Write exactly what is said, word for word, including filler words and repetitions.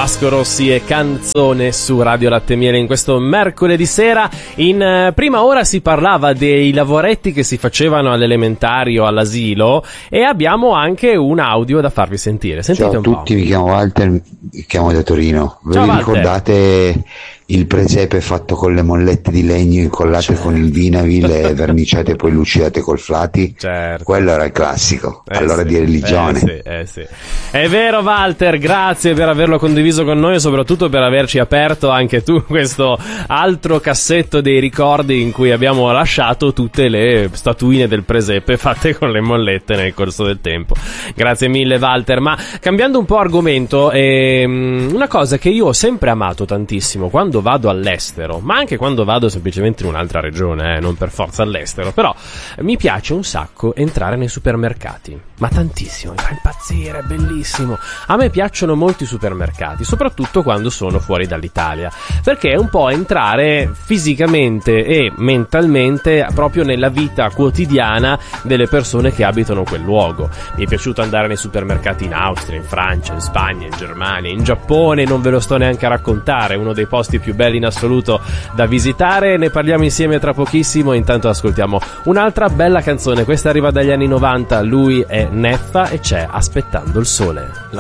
Vasco Rossi e Canzone su Radio Latte e Miele in questo mercoledì sera. In eh, prima ora si parlava dei lavoretti che si facevano all'elementari o all'asilo e abbiamo anche un audio da farvi sentire. Sentite Ciao a un tutti, po'. mi chiamo Walter, mi chiamo da Torino. Ve Ciao, vi Walter. ricordate il presepe fatto con le mollette di legno incollate Certo. con il Vinavil e verniciate e poi lucidate col flati? Certo. Quello era il classico, Eh allora sì, di religione. Eh sì, eh sì. È vero Walter, grazie per averlo condiviso con noi e soprattutto per averci aperto anche tu questo altro cassetto dei ricordi in cui abbiamo lasciato tutte le statuine del presepe fatte con le mollette nel corso del tempo. Grazie mille Walter, ma cambiando un po' argomento, ehm, una cosa che io ho sempre amato tantissimo quando vado all'estero, ma anche quando vado semplicemente in un'altra regione, eh, non per forza all'estero, però mi piace un sacco entrare nei supermercati, ma tantissimo, mi fa impazzire, è bellissimo. A me piacciono molto i supermercati, soprattutto quando sono fuori dall'Italia, perché è un po' entrare fisicamente e mentalmente proprio nella vita quotidiana delle persone che abitano quel luogo. Mi è piaciuto andare nei supermercati in Austria, in Francia, in Spagna, in Germania, in Giappone, non ve lo sto neanche a raccontare, uno dei posti più belli in assoluto da visitare. Ne parliamo insieme tra pochissimo, intanto ascoltiamo un'altra bella canzone, questa arriva dagli anni novanta, lui è Neffa e c'è Aspettando il sole. La